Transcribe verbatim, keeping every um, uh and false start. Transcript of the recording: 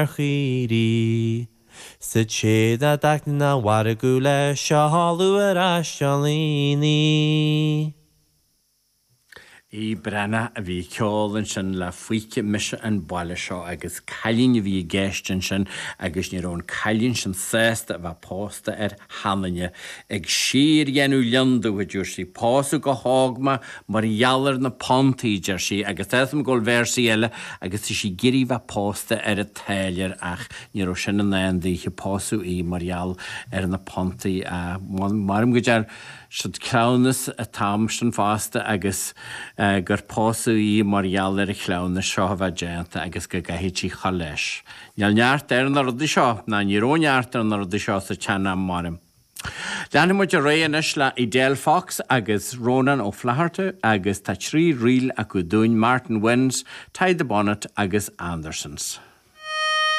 chidi. Sa cheda dakna waragula shahalu arashalini. I brenna a bhí ceolán sin le fuice mise an baile seo agus cailín a bhí gceistin sin agus ní rón cailín sin sésta a bheith pásta ar hanaine ag siar dhéanú leandú a dúir sí pása go hágma mar jalar na pontaí deir sí agus éithim ggóil versaí eile agus is sí girí bheith pásta ar a téilear ach ní ró sin an éondaí pású í mar jaall ar na pontaí a marm go dear siad clownas a tam sin fásta agus Uh, gur pásu í mar jaall ar a chlána seo a bheith déanta agus go gaithití chaleis. Neall neart ar na rudí seo, na ní róneart ar na rudí seo sa teanna marim. Leanna muid a réanis le i Dale Fox agus Ronan ó Flahartu agus tá trí riil a go dúin Martin Wins, Ty the Bonnet agus Andersons.